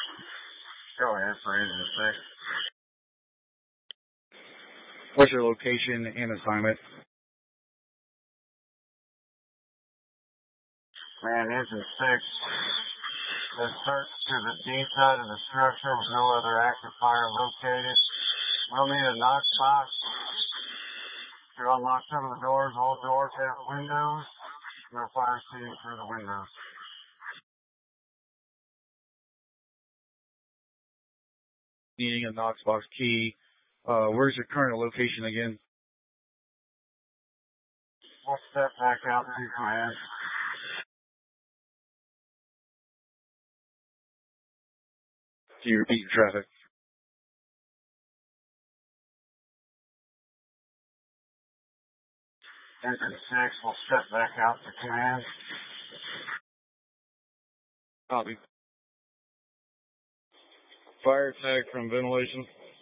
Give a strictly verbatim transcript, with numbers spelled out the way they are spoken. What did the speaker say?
Go ahead for engine six. What's your location and assignment? Man, engine six. The search to the D side of the structure with no other active fire located. We'll need a Knox box to unlock some of the doors. All doors have windows. No fire escape through the windows. Needing a Knox box key. Uh, where's your current location again? We'll step back out to command. Can you repeat your traffic? Engine six, we'll step back out to command. Copy. Fire tag from ventilation.